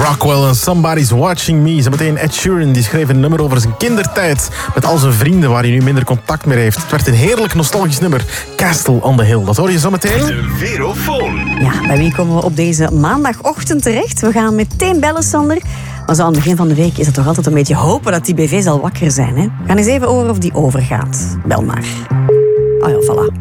Rockwell en Somebody's Watching Me. Zometeen Ed Sheeran, die schreef een nummer over zijn kindertijd met al zijn vrienden waar hij nu minder contact mee heeft. Het werd een heerlijk nostalgisch nummer. Castle on the Hill. Dat hoor je zometeen. De Verofoon. Ja, bij wie komen we op deze maandagochtend terecht? We gaan meteen bellen, Sander. Maar zo aan het begin van de week is het toch altijd een beetje hopen dat die BV zal wakker zijn. Hè? We gaan eens even horen of die overgaat. Bel maar. Oh ja, voilà.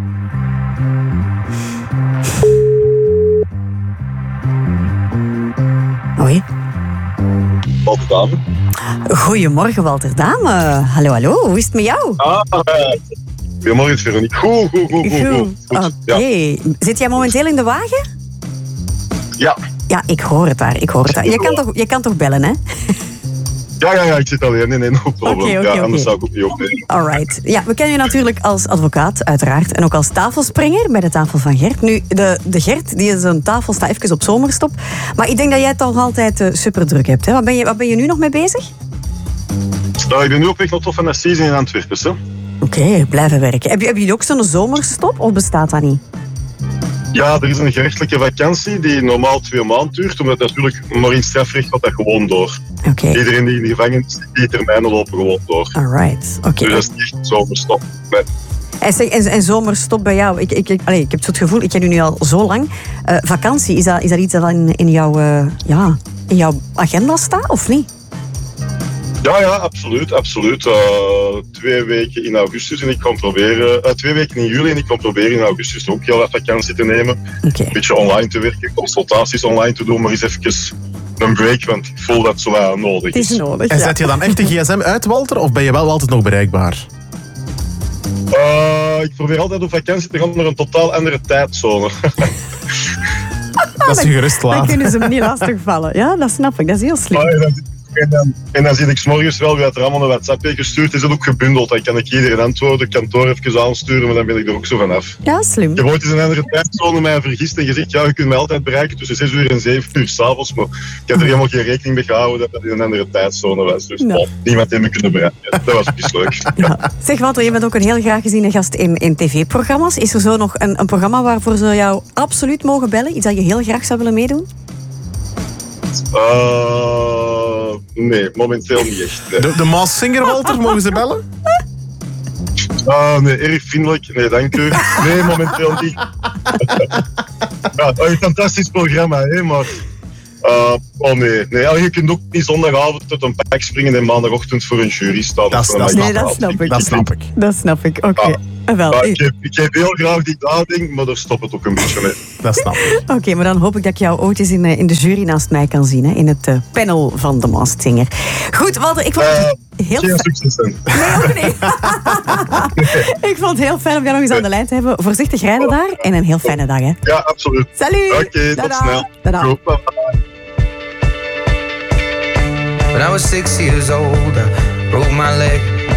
Hoi. Walter Dame. Goedemorgen, Walter Dame. Hallo, hallo. Hoe is het met jou? Goedemorgen, Veronique. Goed. Oké. Ja. Zit jij momenteel in de wagen? Ja. Ja, ik hoor het daar. Je kan toch bellen, hè? Ja, ik zit alleen. Nee, no problem. Oké. Anders zou ik ook niet opnemen. Alright. Ja, we kennen je natuurlijk als advocaat, uiteraard. En ook als tafelspringer bij de tafel van Gert. Nu, de Gert, die zijn tafel staat even op zomerstop. Maar ik denk dat jij het toch altijd super druk hebt. Hè? Wat ben je nu nog mee bezig? Ik ben nu op weg naar Tof en Assise in Antwerpen. Oké, blijven werken. Heb je ook zo'n zomerstop of bestaat dat niet? Ja, er is een gerechtelijke vakantie die normaal 2 maanden duurt. Omdat natuurlijk, maar in strafrecht gaat dat gewoon door. Oké. Iedereen die in de gevangenis zit, die termijnen lopen gewoon door. Alright, oké. Dus dat is niet echt een zomerstop. Nee. En zomerstop bij jou? Ik heb zo het gevoel, ik ken u nu al zo lang. Vakantie, is dat iets dat in jouw agenda staat, of niet? Ja, absoluut. 2 weken in augustus en ik kan proberen... 2 weken in juli en ik kan proberen in augustus ook heel wat vakantie te nemen. Okay. Een beetje online te werken, consultaties online te doen, maar eens even een break, want ik voel dat zo wel nodig is. Het is nodig, En zet je dan echt de gsm uit, Walter, of ben je wel altijd nog bereikbaar? Ik probeer altijd op vakantie te gaan naar een totaal andere tijdzone. Dat is je gerust Dan laten. kunnen ze hem niet lastigvallen. Ja, dat snap ik. Dat is heel slim. En dan zie ik 's morgens wel wie er allemaal een WhatsApp heeft gestuurd. Is het ook gebundeld. Dan kan ik iedereen antwoorden, kantoor even aansturen, maar dan ben ik er ook zo vanaf. Ja, slim. Ik heb ooit eens een andere tijdzone mij vergist en gezegd, ja, je kunt mij altijd bereiken tussen 6 uur en 7 uur 's avonds, maar ik heb er helemaal geen rekening mee gehouden dat dat in een andere tijdzone was. Dus niemand heeft me kunnen bereiken. Dat was best leuk. Ja. Zeg, Walter, je bent ook een heel graag geziene gast in tv-programma's. Is er zo nog een programma waarvoor ze jou absoluut mogen bellen? Iets dat je heel graag zou willen meedoen? Nee, momenteel niet echt. Nee. De Maas Singer, Walter, mogen ze bellen? Nee, erg vriendelijk. Nee, dank u. Nee, momenteel niet. Ja, een fantastisch programma, hè, maar... nee. Je kunt ook niet zondagavond tot een pak springen en maandagochtend voor een jury staan. Dat snap ik. Oké. Ik heb heel graag die dading, maar daar stopt het ook een beetje mee. Dat snap ik. Oké, maar dan hoop ik dat ik jou ooit eens in de jury naast mij kan zien. Hè, in het panel van de Masked Singer. Goed, Walter, ik vond het heel fijn. Succes dan. Nee, ook niet. Ik vond het heel fijn om jou nog eens aan de lijn te hebben. Voorzichtig rijden daar en een heel fijne dag. Hè. Ja, absoluut. Salut. Oké, tot snel. Tada. Goed, bye. When I was 6 years old, I broke my leg.